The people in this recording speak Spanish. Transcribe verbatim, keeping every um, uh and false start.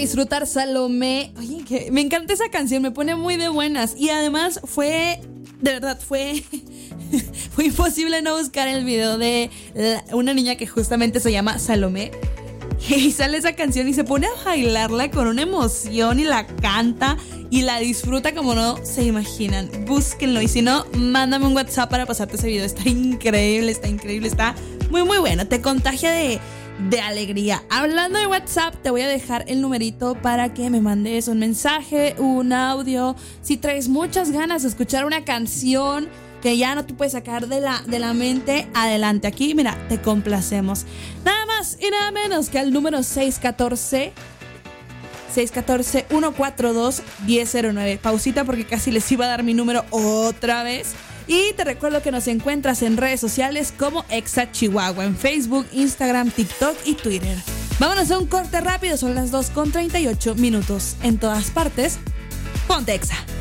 disfrutar, Salomé. Oye, que me encanta esa canción, me pone muy de buenas. Y además fue, de verdad, fue fue imposible no buscar el video de la, una niña que justamente se llama Salomé. Y sale esa canción y se pone a bailarla con una emoción y la canta y la disfruta como no se imaginan. Búsquenlo y si no, mándame un WhatsApp para pasarte ese video. Está increíble, está increíble, está muy muy bueno. Te contagia de, de alegría. Hablando de WhatsApp, te voy a dejar el numerito para que me mandes un mensaje, un audio. Si traes muchas ganas de escuchar una canción que ya no te puedes sacar de la, de la mente, adelante. Aquí, mira, te complacemos. Nada más y nada menos que al número seis uno cuatro, seis uno cuatro, uno cuatro dos, uno cero cero nueve. Pausita porque casi les iba a dar mi número otra vez. Y te recuerdo que nos encuentras en redes sociales como Exa Chihuahua, en Facebook, Instagram, TikTok y Twitter. Vámonos a un corte rápido, son las dos con treinta y ocho minutos. En todas partes, ponte Exa.